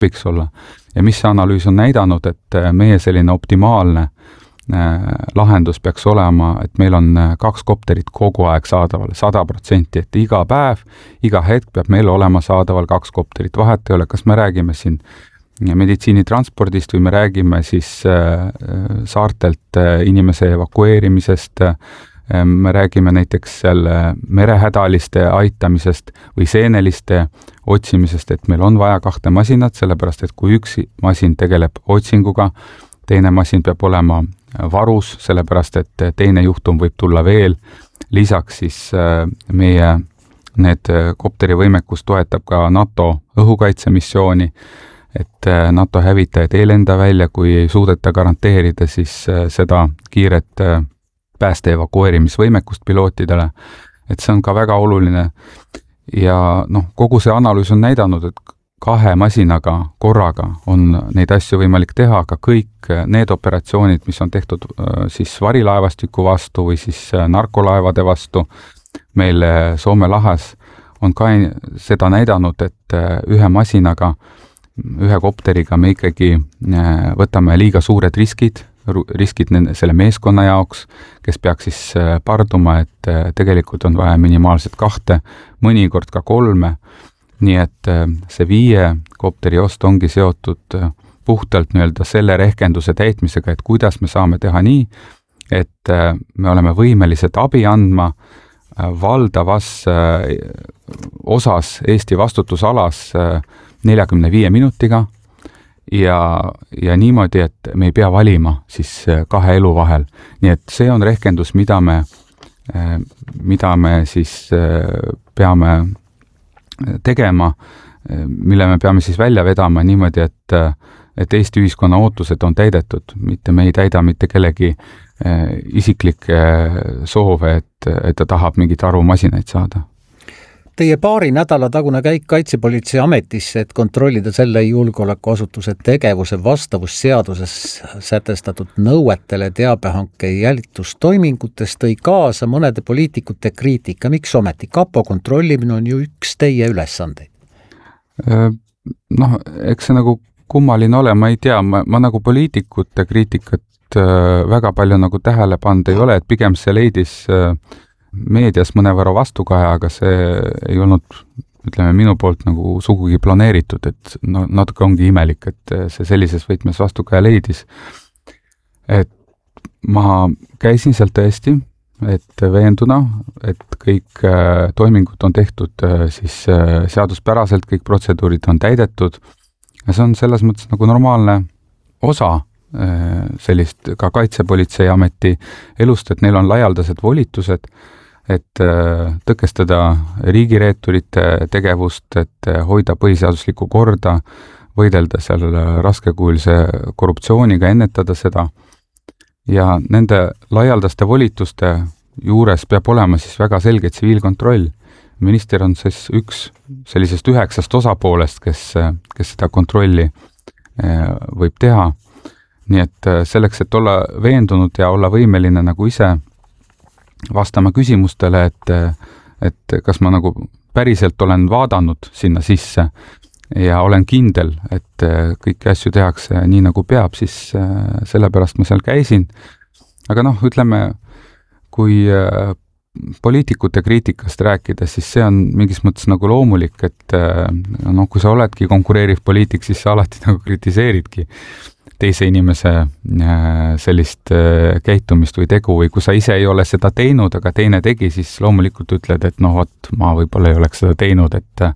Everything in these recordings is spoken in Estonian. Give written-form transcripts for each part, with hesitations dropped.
võiks olla. Ja mis see analüüs on näidanud, et meie selline optimaalne lahendus peaks olema, et meil on 2 kopterit kogu aeg saadaval, 100%, et iga päev, iga hetk peab meil olema saadaval 2 kopterit. Vahet ei ole, kas me räägime siin meditsiinitranspordist või me räägime siis saartelt inimese evakueerimisest, me räägime näiteks seal merehädaliste aitamisest või seeneliste otsimisest, et meil on vaja 2 masinat, sellepärast et kui üks masin tegeleb otsinguga, teine masin peab olema varus, sellepärast et teine juhtum võib tulla veel. Lisaks siis meie need kopterivõimekus toetab ka NATO õhukaitsemissiooni, et NATO hävitajad ei lenda välja, kui ei suudeta garanteerida siis seda kiiret pääste evakueerimisvõimekust pilootidele, et see on ka väga oluline. Ja kogu see analüüs on näidanud, et 2 masinaga korraga on neid asju võimalik teha, aga kõik need operatsioonid, mis on tehtud siis varilaevastiku vastu või siis narkolaevade vastu meil Soome lahes, on ka seda näidanud, et ühe masinaga, ühe kopteriga me ikkagi võtame liiga suured riskid selle meeskonna jaoks, kes peaks siis parduma, et tegelikult on vaja minimaalselt 2, mõnikord ka 3. Nii et see 5 kopteri ost ongi seotud puhtalt selle rehkenduse täitmisega, et kuidas me saame teha nii, et me oleme võimelised abi andma valdavas osas Eesti vastutusalas 45 minutiga ja niimoodi, et me ei pea valima siis 2 elu vahel. Nii et see on rehkendus, mida me siis peame tegema, mille me peame siis välja vedama niimoodi, et Eesti ühiskonna ootused on täidetud, mitte me ei täida mitte kellegi isiklikke soove, et ta tahab mingit arumasinaid saada. Teie paari nädala tagune käik Kaitsepolitsei ametisse, et kontrollida selle julgeolekuasutuse tegevuse vastavus seaduses sätestatud nõuetele teabehanke jälitustoimingutes, tõi kaasa mõnede poliitikute kriitika. Miks ometi? Kapo kontrollimine on ju üks teie ülesandeid. Eks see nagu kummaline ole, ma ei tea, ma nagu poliitikute kriitikat väga palju tähele pannud ei ole, et pigem see leidis meedias mõnevõrra vastukaja, aga see ei olnud, ütleme, minu poolt nagu sugugi planeeritud, et natuke ongi imelik, et see sellises võtmes vastukaja leidis. Et ma käisin seal tõesti, et veenduda, et kõik toimingud on tehtud siis seaduspäraselt, kõik protseduurid on täidetud ja see on selles mõttes nagu normaalne osa sellist ka Kaitsepolitseiameti elust, et neil on laialdased volitused, et tõkestada riigireeturite tegevust, et hoida põhiseaduslikku korda, võidelda seal raskekuulise korruptsiooniga, ennetada seda. Ja nende laialdaste volituste juures peab olema siis väga selge tsiviilkontroll. Minister on siis üks sellisest 9 osapoolest, kes seda kontrolli võib teha. Nii et selleks, et olla veendunud ja olla võimeline nagu ise vastama küsimustele, et kas ma nagu päriselt olen vaadanud sinna sisse ja olen kindel, et kõiki asju tehakse nii nagu peab, siis sellepärast ma seal käisin. Aga ütleme, kui poliitikute kriitikast rääkida, siis see on mingis mõttes nagu loomulik, et kui sa oledki konkureeriv poliitik, siis sa alati nagu kritiseeridki teise inimese sellist käitumist või tegu või kui sa ise ei ole seda teinud, aga teine tegi, siis loomulikult ütled, et ma võib-olla ei oleks seda teinud,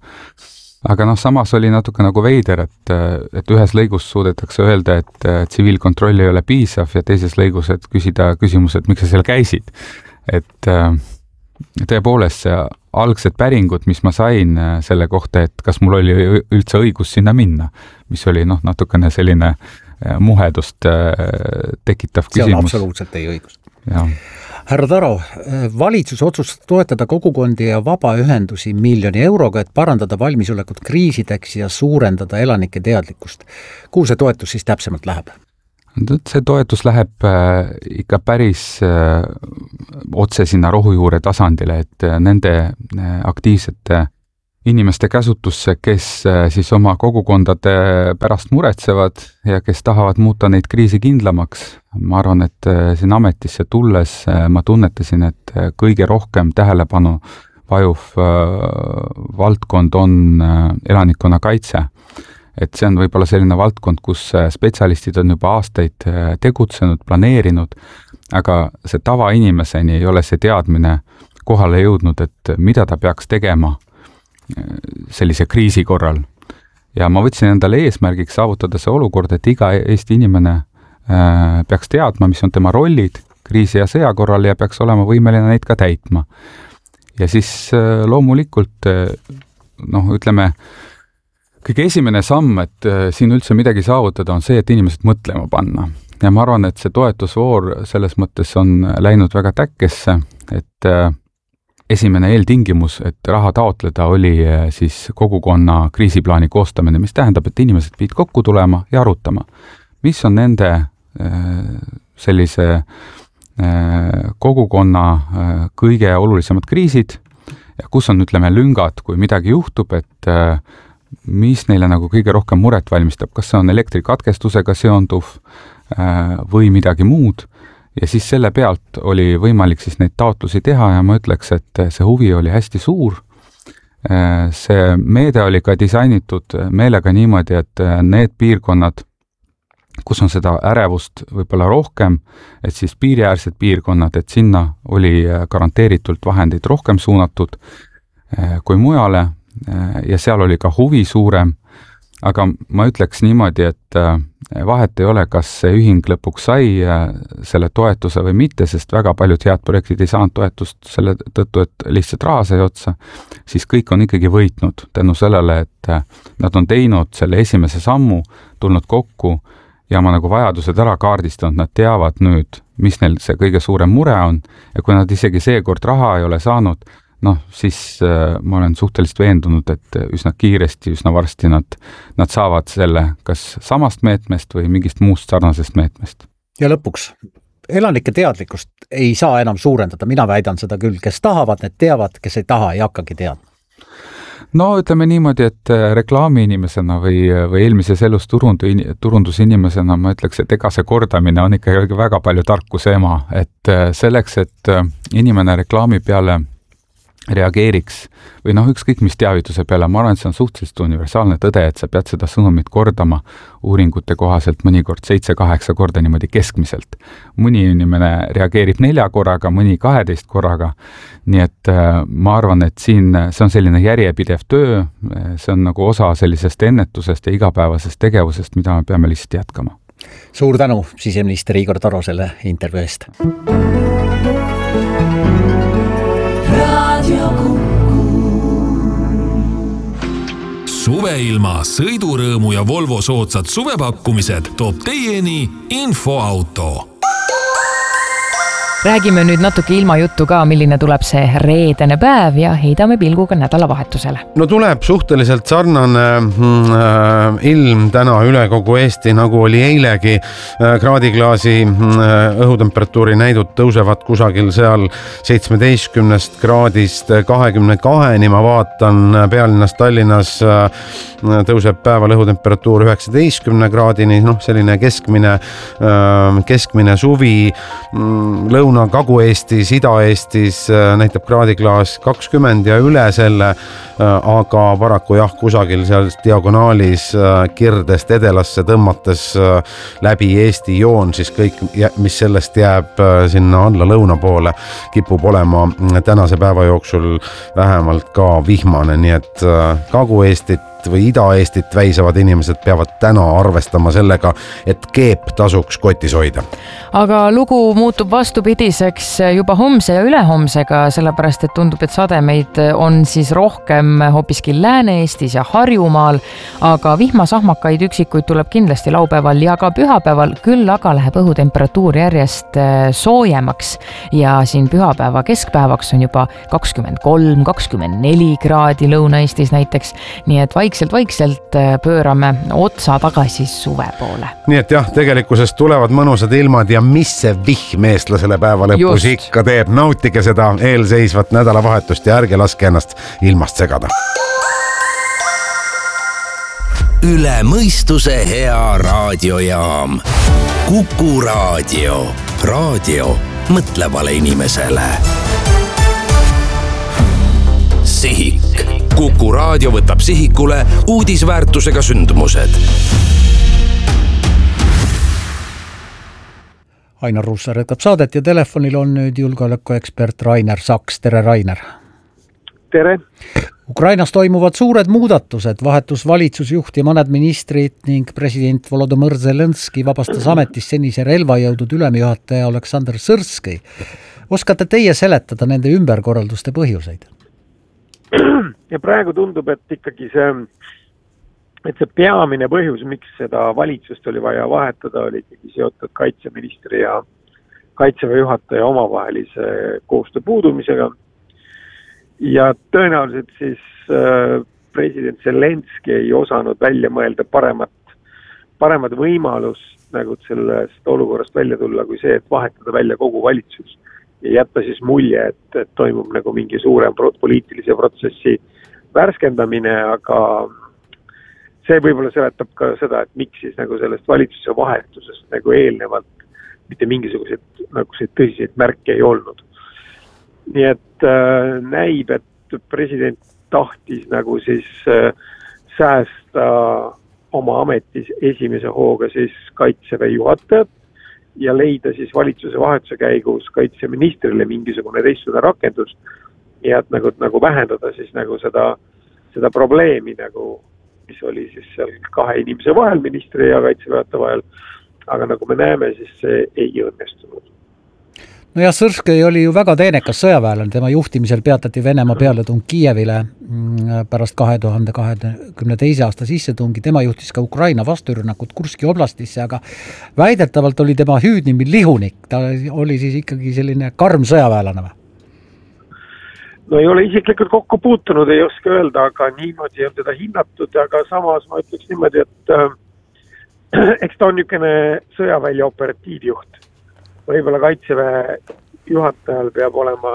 aga samas oli natuke nagu veider, et ühes lõigus suudetakse öelda, et tsiviilkontroll ei ole piisav ja teises lõigus, et küsida küsimus, et miks sa seal käisid. Et tõepoolest see algsed päringud, mis ma sain selle kohta, et kas mul oli üldse õigus sinna minna, mis oli natukene selline muhedust tekitav küsimus. See on absoluutselt teie õigus. Ja. Härra Taro, valitsus otsustas toetada kogukondi ja vabaühendusi €1 miljoni, et parandada valmisolekut kriisideks ja suurendada elanike teadlikkust. Kuhu see toetus siis täpsemalt läheb? See toetus läheb ikka päris otse sinna rohujuure tasandile, et nende aktiivsete inimeste käsutusse, kes siis oma kogukondade pärast muretsevad ja kes tahavad muuta neid kriisikindlamaks. Ma arvan, et siin ametisse tulles ma tunnetasin, et kõige rohkem tähelepanu vajuv valdkond on elanikkonna kaitse. Et see on võib-olla selline valdkond, kus spetsialistid on juba aastaid tegutsenud, planeerinud, aga see tavainimeseni ei ole see teadmine kohale jõudnud, et mida ta peaks tegema sellise kriisi korral. Ja ma võtsin endale eesmärgiks saavutada see olukord, et iga Eesti inimene peaks teadma, mis on tema rollid kriisi ja sõja korral ja peaks olema võimeline neid ka täitma. Ja siis loomulikult, ütleme, kõige esimene samm, et siin üldse midagi saavutada, on see, et inimesed mõtlema panna. Ja ma arvan, et see toetusvoor selles mõttes on läinud väga täkkesse, et esimene eeltingimus, et raha taotleda, oli siis kogukonna kriisiplaani koostamine, mis tähendab, et inimesed pidid kokku tulema ja arutama, mis on nende sellise kogukonna kõige olulisemad kriisid ja kus on, ütleme, lüngad, kui midagi juhtub, et mis neile nagu kõige rohkem muret valmistab, kas see on elektrikatkestusega seonduv või midagi muud. Ja siis selle pealt oli võimalik siis neid taotlusi teha ja ma ütleks, et see huvi oli hästi suur. See meede oli ka disainitud meelega niimoodi, et need piirkonnad, kus on seda ärevust võib-olla rohkem, et siis piiriäärsed piirkonnad, et sinna oli garanteeritult vahendeid rohkem suunatud kui mujale ja seal oli ka huvi suurem. Aga ma ütleks niimoodi, et vahet ei ole, kas see ühing lõpuks sai selle toetuse või mitte, sest väga paljud head projektid ei saanud toetust selle tõttu, et lihtsalt raha sai otsa, siis kõik on ikkagi võitnud tänu sellele, et nad on teinud selle esimese sammu, tulnud kokku ja oma nagu vajadused ära kaardistanud, nad teavad nüüd, mis neil see kõige suurem mure on ja kui nad isegi seekord raha ei ole saanud, siis ma olen suhteliselt veendunud, et üsna kiiresti, üsna varsti nad saavad selle kas samast meetmest või mingist muust sarnasest meetmest. Ja lõpuks, elanike teadlikkust ei saa enam suurendada, mina väidan seda küll, kes tahavad, need teavad, kes ei taha, ei hakkagi teadma. Ütleme niimoodi, et reklaami inimesena või eelmises elus turundusinimesena ma ütleks, et ega see kordamine on ikkagi väga palju tarkuse ema, et selleks, et inimene reklaami peale reageeriks või ükskõik mis teavituse peale, ma arvan, et see on suhteliselt universaalne tõde, et sa pead seda sõnumit kordama uuringute kohaselt mõnikord 7-8 korda niimoodi keskmiselt. Mõni inimene reageerib 4 korraga, mõni 12 korraga, nii et ma arvan, et siin see on selline järjepidev töö, see on nagu osa sellisest ennetusest ja igapäevasest tegevusest, mida me peame lihtsalt jätkama. Suur tänu, siseminister Igor Taro selle intervjuu eest. Suveilma, sõidurõõmu ja Volvo soodsad suvepakkumised toob teieni Infoauto. Räägime nüüd natuke ilmajuttu ka, milline tuleb see reedene päev ja heidame pilguga nädalavahetusele. Tuleb suhteliselt sarnane ilm täna üle kogu Eesti, nagu oli eilegi. Kraadiklaasi õhutemperatuuri näidud tõusevad kusagil seal 17 kraadist 22-ni. Ma vaatan pealinnas Tallinnas tõuseb päeval õhutemperatuur 19 kraadini, selline keskmine suvi. Kagu-Eestis, Ida-Eestis näitab kraadiklaas 20 ja üle selle, aga paraku kusagil seal diagonaalis Kirdest edelasse tõmmates läbi Eesti joon, siis kõik, mis sellest jääb sinna alla lõuna poole, kipub olema tänase päeva jooksul vähemalt ka vihmane, nii et Kagu-Eestit või Ida-Eestit väisavad inimesed peavad täna arvestama sellega, et keep tasuks kotis hoida. Aga lugu muutub vastupidiseks juba homse ja ülehomsega, sellepärast et tundub, et sademeid on siis rohkem hoopiski Lääne-Eestis ja Harjumaal, aga vihmasahmakaid üksikuid tuleb kindlasti laupäeval ja ka pühapäeval, küll aga läheb õhutemperatuur järjest soojemaks ja siin pühapäeva keskpäevaks on juba 23-24 kraadi Lõuna-Eestis näiteks, nii et vaikselt pöörame otsa tagasi suve poole. Nii et jah, tegelikkusest tulevad mõnusad ilmad ja mis see vihm eestlasele päeva lõpus ikka teeb. Nautige seda eelseisvat nädalavahetust ja ärge laske ennast ilmast segada. üle mõistuse hea raadiojaam. Kuku Raadio. Raadio mõtlevale inimesele. Sihik. Kuku Raadio võtab sihikule uudisväärtusega sündmused. Ainar Ruussaar jätkab saadet ja telefonil on nüüd julgeolekuekspert Rainer Saks. Tere, Rainer! Tere! Ukrainas toimuvad suured muudatused, vahetus valitsusjuht ja mõned ministrid ning president Volodõmõr Zelenski vabastas ametist senise relvajõudude ülemjuhataja Oleksandr Sõrskõi. Oskate teie seletada nende ümberkorralduste põhjuseid? Ja praegu tundub, et ikkagi see peamine põhjus, miks seda valitsust oli vaja vahetada, oli ikkagi seotud kaitseministri ja kaitseväe juhataja omavahelise koostöö puudumisega. Ja tõenäoliselt siis president Zelenski ei osanud välja mõelda paremat võimalust nagu sellest olukorrast välja tulla kui see, et vahetada välja kogu valitsus ja jätta siis mulje, et toimub nagu mingi suurem poliitilise protsessi värskendamine, aga see võib-olla seletab ka seda, et miks siis nagu sellest valitsuse vahetusest nagu eelnevalt mitte mingisuguseid nagu tõsiseid märke ei olnud. Nii et näib, et president tahtis nagu siis säästa oma ametis esimese hooga siis kaitseväe juhatajat ja leida siis valitsuse vahetuse käigus kaitseministrile mingisugune teistsugune rakendus ja et nagu vähendada siis nagu seda probleemi nagu, mis oli siis seal kahe inimese vahel, ministri ja kaitseväe vahel, aga nagu me näeme, siis see ei õnnestunud. No ja Sõrskõi oli ju väga teenekas sõjaväelane, tema juhtimisel peatati Venemaa pealetung Kiievile pärast 2022. aasta sissetungi, tema juhtis ka Ukraina vasturünnakut Kurski oblastisse, aga väidetavalt oli tema hüüdnimi Lihunik, ta oli siis ikkagi selline karm sõjaväelane või? No ei ole isiklikult kokku puutunud, ei oska öelda, aga niimoodi on teda hinnatud, aga samas ma ütleks niimoodi, et eks ta on niisugune sõjavälja operatiivjuht. Võib-olla kaitseväe juhatajal peab olema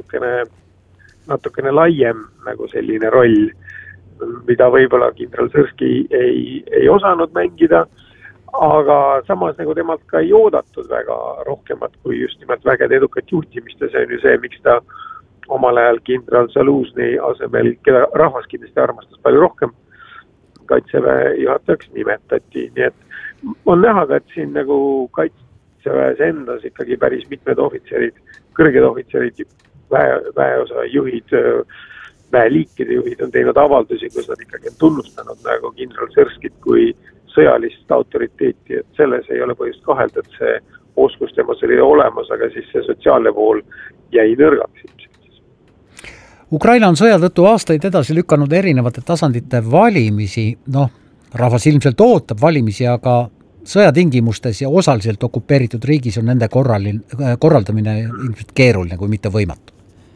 natukene laiem nagu selline roll, mida võib-olla kindral Sõrski ei osanud mängida, aga samas nagu temalt ka ei oodatud väga rohkemat kui just nimelt vägede edukat juhtimist ja see on ju see, miks ta omal ajal kindral Zalužny asemel, keda rahvas kindlasti armastas palju rohkem, kaitseväe juhatajaks nimetati. Nii et on näha ka, et siin nagu kaitseväes endas ikkagi päris mitmed ohvitserid, kõrged ohvitserid, väeosa juhid, väeliikide juhid on teinud avaldusi, kus nad ikkagi on tunnustanud nagu kindral Sõrskit kui sõjalist autoriteeti, et selles ei ole põhjust kahelda, et see oskus temas oli olemas, aga siis see sotsiaalne pool jäi nõrgaks. Ukraina on sõja tõttu aastaid edasi lükanud erinevate tasandite valimisi, rahvas ilmselt ootab valimisi, aga sõjatingimustes ja osaliselt okupeeritud riigis on nende korraldamine ilmselt keeruline, kui mitte võimatu.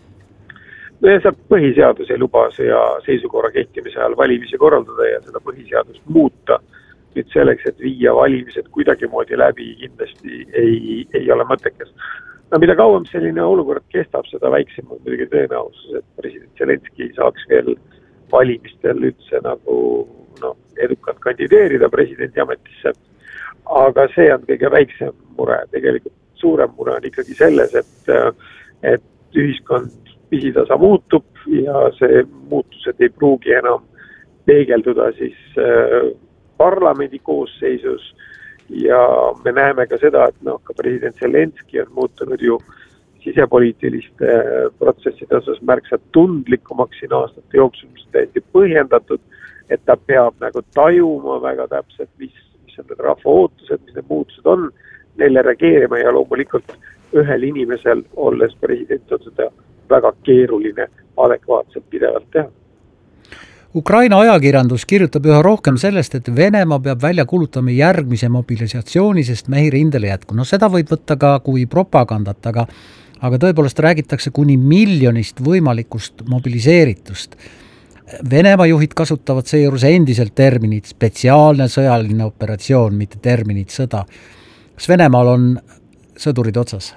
No ja see põhiseadus ei luba sõja seisukorra kehtimise ajal valimisi korraldada ja seda põhiseadust muuta. Nüüd selleks, et viia valimised kuidagimoodi läbi, kindlasti ei ole mõttekas. No mida kauem selline olukord kestab, seda väiksem on muidugi tõenäosus, et president Zelenski ei saaks veel valimistel üldse nagu edukalt kandideerida presidendi ametisse. Aga see on kõige väiksem mure. Tegelikult suurem mure on ikkagi selles, et ühiskond pisitasa muutub ja see muutused ei pruugi enam peegelduda siis parlamendi koosseisus ja me näeme ka seda, et ka president Zelenski on muutunud ju sisepoliitiliste protsesside osas märksa tundlikumaks siin aastate jooksul, mis täiesti põhjendatud, et ta peab nagu tajuma väga täpselt, mis on need rahva ootused, mis need muutused on, neile reageerima ja loomulikult ühel inimesel, olles president, on seda väga keeruline adekvaatselt pidevalt teha. Ukraina ajakirjandus kirjutab üha rohkem sellest, et Venemaa peab välja kulutama järgmise mobilisatsiooni, sest mehi rindele jätku. No seda võid võtta ka kui propagandat, aga tõepoolest räägitakse kuni 1 miljonist võimalikust mobiliseeritust. Venemaa juhid kasutavad seejuures endiselt terminit spetsiaalne sõjaline operatsioon, mitte terminit sõda. Kas Venemaal on sõdurid otsas?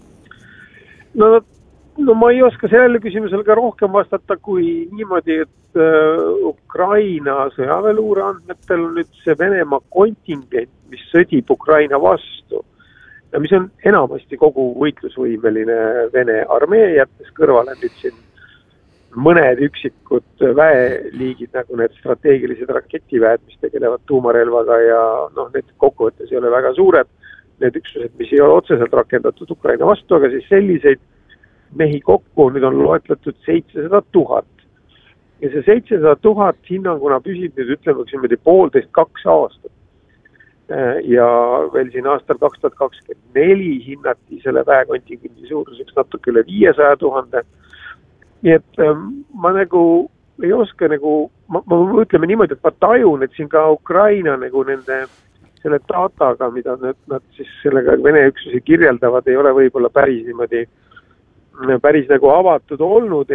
No ma ei oska sellele küsimusele ka rohkem vastata kui niimoodi, et Ukraina sõjaväeluure andmetel on nüüd see Venemaa kontingent, mis sõdib Ukraina vastu ja mis on enamasti kogu võitlusvõimeline Vene armee, jättes kõrvale nüüd siin mõned üksikud väeliigid, nagu need strateegilised raketiväed, mis tegelevad tuumarelvaga ja need kokkuvõttes ei ole väga suured, need üksused, mis ei ole otseselt rakendatud Ukraina vastu, aga siis selliseid mehi kokku nüüd on loetletud 700 000. Ja see 700 000 hinnanguna püsib nüüd ütleme 1,5–2 aastat. Ja veel siin aastal 2024 hinnati selle väekontingendi suuruseks natuke üle 500 000. Nii et ma nagu ei oska ma ütleme niimoodi, et ma tajun, et siin ka Ukraina nagu nende selle dataga, mida nad siis sellega Vene üksusi kirjeldavad, ei ole võib-olla päris nagu avatud olnud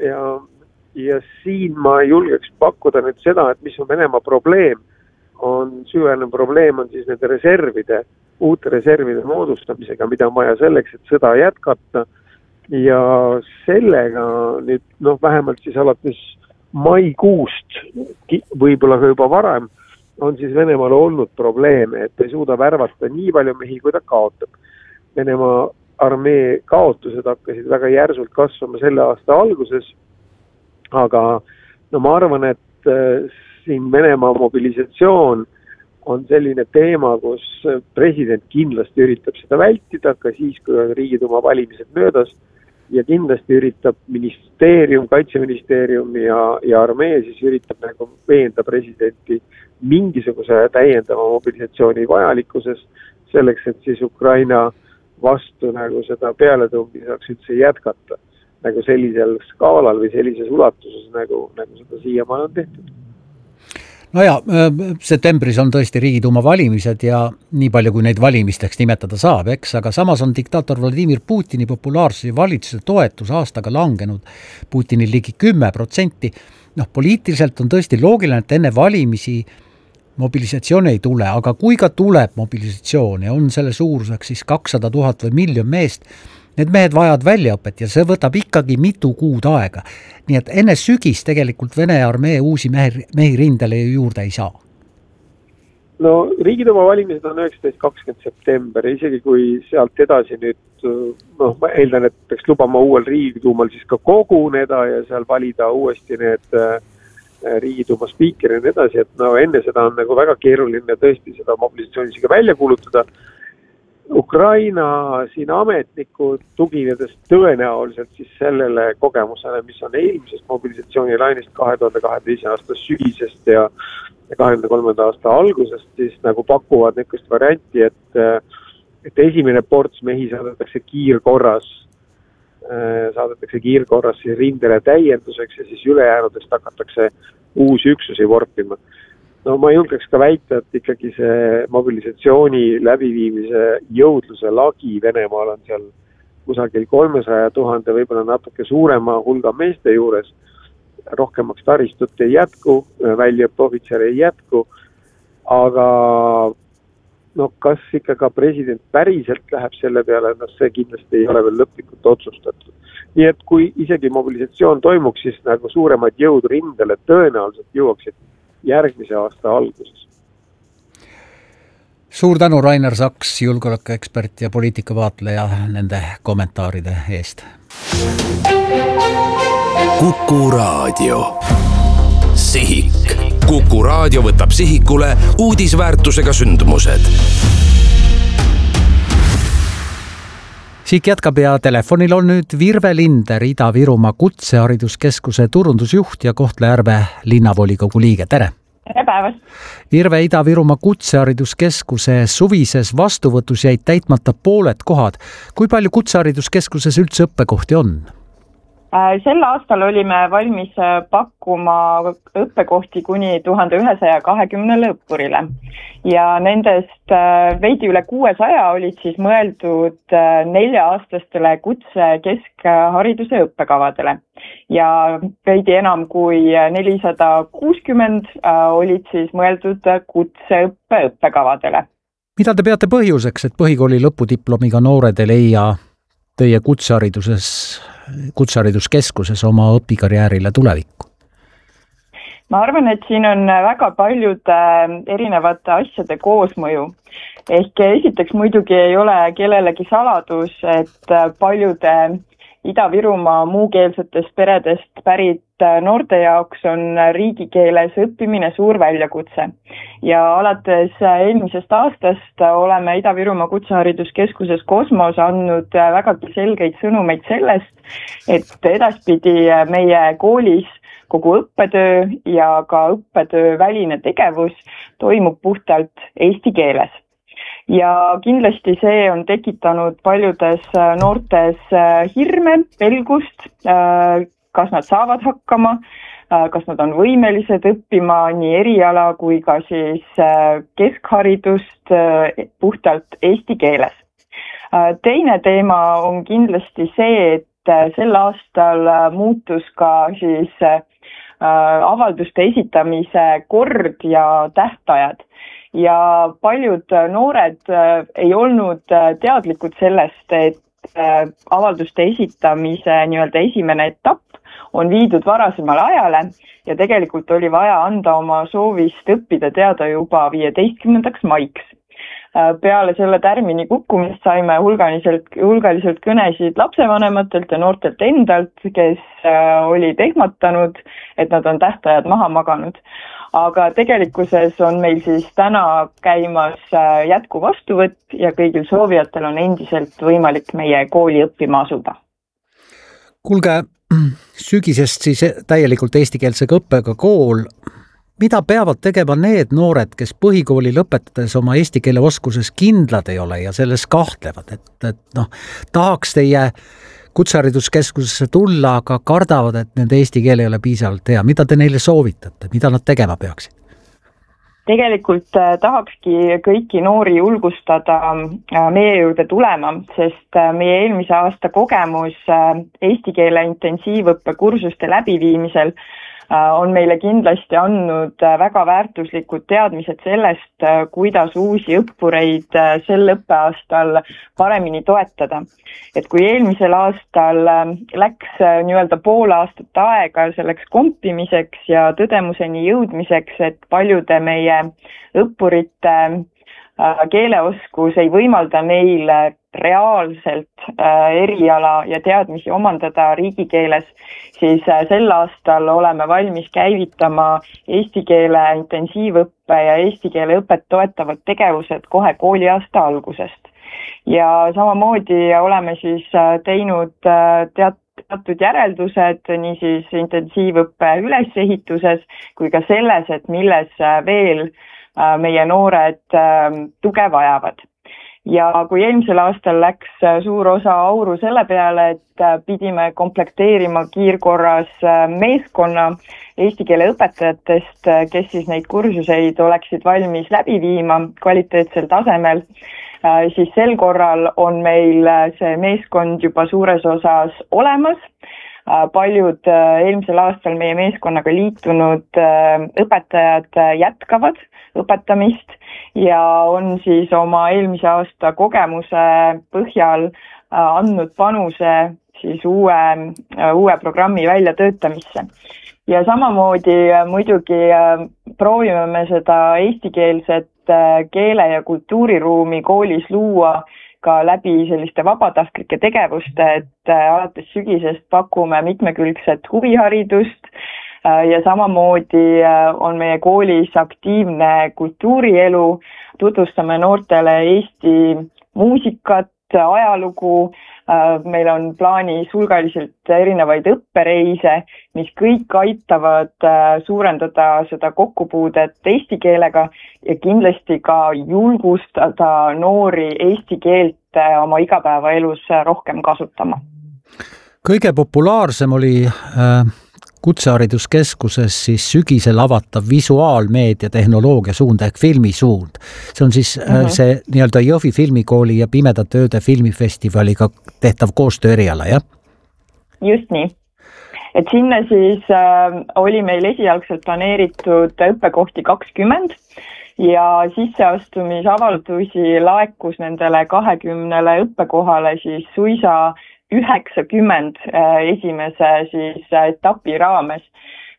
ja siin ma julgeks pakkuda nüüd seda, et mis on Venemaa probleem, süvenev probleem on siis nende uute reservide moodustamisega, mida on vaja selleks, et sõda jätkata ja sellega nüüd vähemalt siis alates maikuust, võib-olla ka juba varem, on siis Venemaal olnud probleeme, et ei suuda värvata nii palju mehi, kui ta kaotab. Venemaa armee kaotused hakkasid väga järsult kasvama selle aasta alguses, aga ma arvan, et siin Venemaa mobilisatsioon on selline teema, kus president kindlasti üritab seda vältida, ka siis, kui on Riigiduuma valimised möödas ja kindlasti üritab ministeerium, kaitseministeerium ja armee siis üritab nagu veenda presidenti mingisuguse täiendava mobilisatsiooni vajalikkuses selleks, et siis Ukraina vastu nagu seda pealetungi saaks üldse jätkata nagu sellisel skaalal või sellises ulatuses, nagu seda siiamaani on tehtud. No ja, septembris on tõesti Riigiduuma valimised ja nii palju, kui neid valimisteks nimetada saab, eks, aga samas on diktaator Vladimir Putini populaarsuse valitsuse toetus aastaga langenud Putinil ligi 10%. Poliitiliselt on tõesti loogiline, et enne valimisi mobilisatsioon ei tule, aga kui ka tuleb mobilisatsioon ja on selle suuruseks siis 200 000 või 1 miljon meest, need mehed vajavad väljaõpet ja see võtab ikkagi mitu kuud aega. Nii et enne sügis tegelikult Vene armee uusi mehi rindele juurde ei saa. No Riigiduuma valimised on 19-20 september ja isegi kui sealt edasi nüüd, ma eeldan, et peaks lubama uuel Riigiduumal siis ka koguneda ja seal valida uuesti need Riigiduuma spiikeri ja nii edasi, et enne seda on nagu väga keeruline tõesti seda mobilisatsioonisega välja kuulutada. Ukraina siin ametnikud tuginedes tõenäoliselt siis sellele kogemusele, mis on eelmisest mobilisatsioonilainist 2022. aasta sügisest ja 2023. aasta algusest, siis nagu pakuvad niisugust varianti, et esimene ports mehi saadetakse kiirkorras siis rindele täienduseks ja siis ülejäänudest hakatakse uusi üksusi vorpima. Ma julgeks ka väita, et ikkagi see mobilisatsiooni läbiviimise jõudluse lagi Venemaal on seal kusagil 300 000, võib-olla natuke suurema hulga meeste juures. Rohkemaks taristut ei jätku, väljaõppeohvitsere ei jätku, aga kas ikka ka president päriselt läheb selle peale, see kindlasti ei ole veel lõplikult otsustatud. Nii et kui isegi mobilisatsioon toimuks, siis nagu suuremad jõud rindele tõenäoliselt jõuaksid järgmise aasta alguses. Suur tänu, Rainer Saks, julgeolekuekspert ja poliitikavaatleja nende kommentaaride eest. Kuku Raadio. Sihik. Kuku Raadio võtab sihikule uudisväärtusega sündmused. Siik jätkab ja telefonil on nüüd Virve Linder, Ida-Virumaa Kutsehariduskeskuse turundusjuht ja Kohtla-Järve linnavolikogu liige. Tere! Tere päevast! Virve, Ida-Virumaa Kutsehariduskeskuse suvises vastuvõtus jäid täitmata pooled kohad. Kui palju Kutsehariduskeskuses üldse õppekohti on? Sel aastal olime valmis pakkuma õppekohti kuni 1120 õppurile ja nendest veidi üle 600 olid siis mõeldud 4-aastastele kutse keskhariduse õppekavadele ja veidi enam kui 460 olid siis mõeldud kutseõppe õppekavadele. Mida te peate põhjuseks, et põhikooli lõpudiplomiga noored ei leia teie kutsehariduskeskuses oma õpikarjäärile tulevikku? ma arvan, et siin on väga paljude erinevate asjade koosmõju. Ehk esiteks muidugi ei ole kellelegi saladus, et paljude Ida-Virumaa muukeelsetest peredest pärit noorte jaoks on riigikeeles õppimine suur väljakutse. Ja alates eelmisest aastast oleme Ida-Virumaa Kutsehariduskeskuses Kosmos andnud vägagi selgeid sõnumeid sellest, et edaspidi meie koolis kogu õppetöö ja ka õppetöö väline tegevus toimub puhtalt eesti keeles. Ja kindlasti see on tekitanud paljudes noortes hirme, pelgust, kas nad saavad hakkama, kas nad on võimelised õppima nii eriala kui ka siis keskharidust puhtalt eesti keeles. Teine teema on kindlasti see, et sel aastal muutus ka siis avalduste esitamise kord ja tähtajad. Ja paljud noored ei olnud teadlikud sellest, et avalduste esitamise nii-öelda esimene etapp on viidud varasemale ajale ja tegelikult oli vaja anda oma soovist õppida teada juba 15. maiks. Peale selle tärmini kukkumist saime hulgaliselt kõnesid lapsevanematelt ja noortelt endalt, kes olid ehmatanud, et nad on tähtajad maha maganud. Aga tegelikkuses on meil siis täna käimas jätku vastuvõtt ja kõigil soovijatel on endiselt võimalik meie kooli õppima asuda. Kuulge, sügisest siis täielikult eestikeelsega õppega kool. Mida peavad tegema need noored, kes põhikooli lõpetades oma eesti keele oskuses kindlad ei ole ja selles kahtlevad, et tahaks teie kutsehariduskeskusesse tulla, aga kardavad, et nende eesti keel ei ole piisavalt hea. Mida te neile soovitate? Mida nad tegema peaksid? Tegelikult tahakski kõiki noori julgustada meie juurde tulema, sest meie eelmise aasta kogemus eesti keele intensiivõppe kursuste läbiviimisel on meile kindlasti andnud väga väärtuslikud teadmised sellest, kuidas uusi õppureid sel õppeaastal paremini toetada. Et kui eelmisel aastal läks nii-öelda pool aastat aega selleks kompimiseks ja tõdemuseni jõudmiseks, et paljude meie õppurite keeleoskus ei võimalda neil reaalselt eriala ja teadmisi omandada riigikeeles, siis sel aastal oleme valmis käivitama eesti keele intensiivõppe ja eesti keele õpet toetavad tegevused kohe kooliaasta algusest. Ja samamoodi oleme siis teinud teatud järeldused nii siis intensiivõppe ülesehituses kui ka selles, et milles veel meie noored tuge vajavad. Ja kui eelmisel aastal läks suur osa auru selle peale, et pidime komplekteerima kiirkorras meeskonna eesti keele õpetajatest, kes siis neid kursuseid oleksid valmis läbi viima kvaliteetsel tasemel, siis sel korral on meil see meeskond juba suures osas olemas. Paljud eelmisel aastal meie meeskonnaga liitunud õpetajad jätkavad õpetamist ja on siis oma eelmise aasta kogemuse põhjal andnud panuse siis uue programmi väljatöötamisse. Ja samamoodi muidugi proovime me seda eestikeelset keele- ja kultuuriruumi koolis luua ka läbi selliste vabatahtlike tegevuste, et alates sügisest pakume mitmekülgset huviharidust ja samamoodi on meie koolis aktiivne kultuurielu, tutvustame noortele Eesti muusikat, ajalugu, meil on plaanis hulgaliselt erinevaid õppereise, mis kõik aitavad suurendada seda kokkupuudet eesti keelega ja kindlasti ka julgustada noori eesti keelt oma igapäevaelus rohkem kasutama. Kõige populaarsem oli Kutsehariduskeskuses siis sügisel avatav visuaalmeedia tehnoloogia suund ehk filmisuund. See on siis see nii-öelda Jõhvi filmikooli ja Pimedate ööde filmifestivaliga tehtav koostöö eriala, jah? Just nii. Et sinna siis oli meil esialgselt planeeritud õppekohti 20 ja sisseastumisavaldusi laekus nendele 20 õppekohale siis suisa 90 esimese siis etapi raames,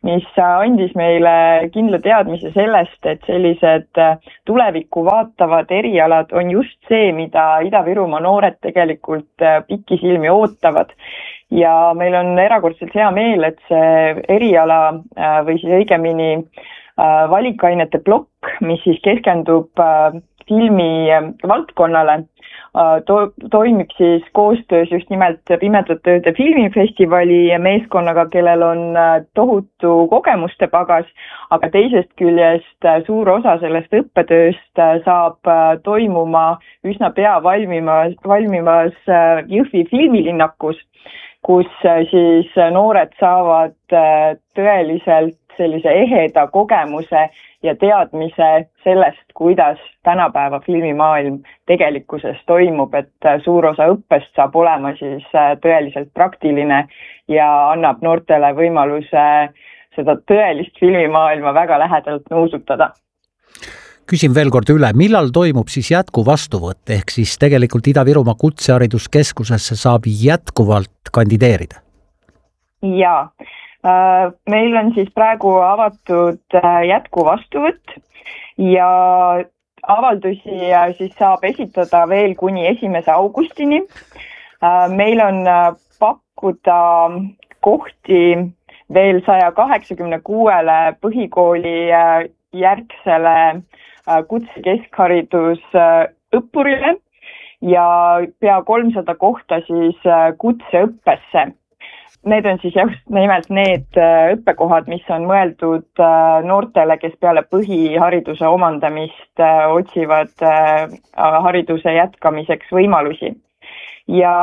mis andis meile kindla teadmise sellest, et sellised tulevikku vaatavad erialad on just see, mida Ida-Virumaa noored tegelikult pikisilmi ootavad. Ja meil on erakordselt hea meel, et see eriala või siis õigemini valikainete plokk, mis siis keskendub filmi valdkonnale, toimib siis koostöös just nimelt Pimedate Ööde filmifestivali meeskonnaga, kellel on tohutu kogemuste pagas, aga teisest küljest suur osa sellest õppetööst saab toimuma üsna pea valmivas Jõhvi filmilinnakus, kus siis noored saavad tõeliselt sellise eheda kogemuse ja teadmise sellest, kuidas tänapäeva filmimaailm tegelikkuses toimub, et suur osa õppest saab olema siis tõeliselt praktiline ja annab noortele võimaluse seda tõelist filmimaailma väga lähedalt nuusutada. Küsin veel kord üle, millal toimub siis jätkuvastuvõtt, ehk siis tegelikult Ida-Virumaa Kutsehariduskeskusesse saab jätkuvalt kandideerida? Jaa. Meil on siis praegu avatud jätkuvastuvõtt ja avaldusi siis saab esitada veel kuni 1. augustini. Meil on pakkuda kohti veel 186 põhikooli järgsele kutsekeskharidus õppurile ja pea 300 kohta siis kutseõppesse. Need on siis just nimelt need õppekohad, mis on mõeldud noortele, kes peale põhihariduse omandamist otsivad hariduse jätkamiseks võimalusi. Ja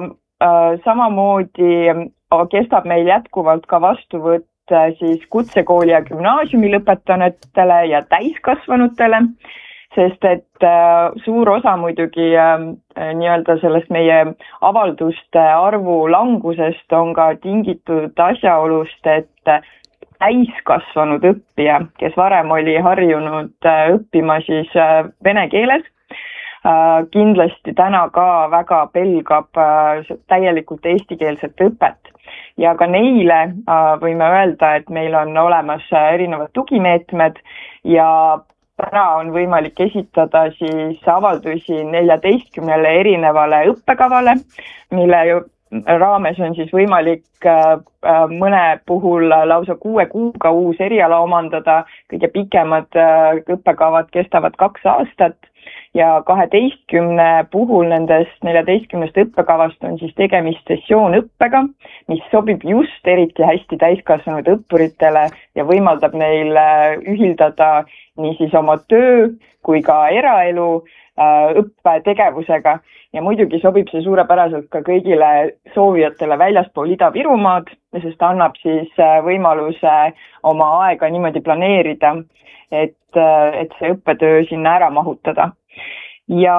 samamoodi kestab meil jätkuvalt ka vastuvõtt siis kutsekooli ja gümnaasiumi lõpetanutele ja täiskasvanutele, sest et suur osa muidugi nii-öelda sellest meie avalduste arvu langusest on ka tingitud asjaolust, et täiskasvanud õppija, kes varem oli harjunud õppima siis vene keeles, kindlasti täna ka väga pelgab täielikult eestikeelset õpet. Ja ka neile võime öelda, et meil on olemas erinevad tugimeetmed ja täna on võimalik esitada siis avaldusi 14 erinevale õppekavale, mille raames on siis võimalik mõne puhul lausa 6 kuuga uus eriala omandada, kõige pikemad õppekavad kestavad 2 aastat ja 12 puhul nendest 14 õppekavast on siis tegemist sessioonõppega, mis sobib just eriti hästi täiskasvanud õppuritele ja võimaldab neil ühildada nii siis oma töö kui ka eraelu õppetegevusega ja muidugi sobib see suurepäraselt ka kõigile soovijatele väljaspool Ida-Virumaad, sest annab siis võimaluse oma aega niimoodi planeerida, et see õppetöö sinna ära mahutada. Ja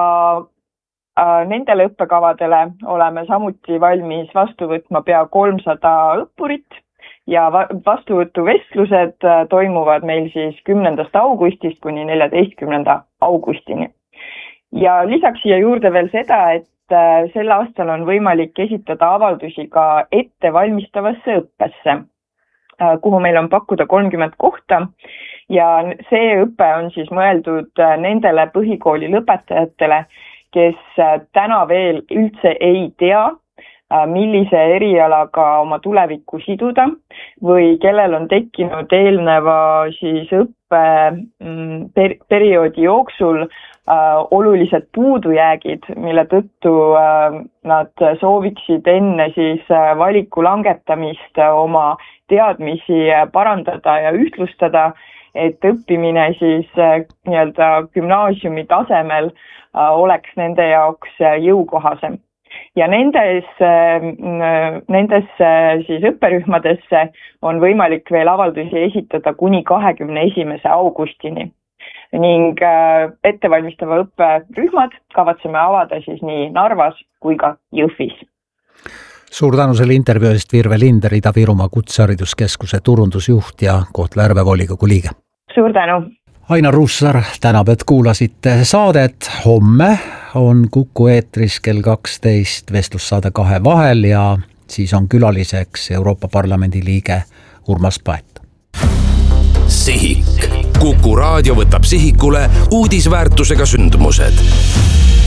nendele õppekavadele oleme samuti valmis vastu võtma pea 300 õppurit ja vastuvõtuvestlused toimuvad meil siis 10. augustist kuni 14. augustini. Ja lisaks siia juurde veel seda, et sel aastal on võimalik esitada avaldusi ka ettevalmistavasse õppesse, kuhu meil on pakkuda 30 kohta ja see õpe on siis mõeldud nendele põhikooli lõpetajatele, kes täna veel üldse ei tea, millise erialaga oma tulevikku siduda või kellel on tekkinud eelneva siis õppeperioodi jooksul olulised puudujäägid, mille tõttu nad sooviksid enne siis valiku langetamist oma teadmisi parandada ja ühtlustada, et õppimine siis nii-öelda gümnaasiumi tasemel oleks nende jaoks jõukohasem. Ja nendes siis õpperühmadesse on võimalik veel avaldusi esitada kuni 21. augustini. Ning ettevalmistava õpperühmad kavatseme avada siis nii Narvas kui ka Jõhvis. Suur tänu selle intervjuu eest, Virve Linder, Ida-Virumaa Kutsehariduskeskuse turundusjuht ja Kohtla-Järve volikogu liige. Suur tänu! Ainar Ruussaar tänab, et kuulasite saadet. Homme on Kuku eetris kell 12 vestlussaade Kahe vahel ja siis on külaliseks Euroopa Parlamendi liige Urmas Paet. Sihik. Kuku Raadio võtab sihikule uudisväärtusega sündmused.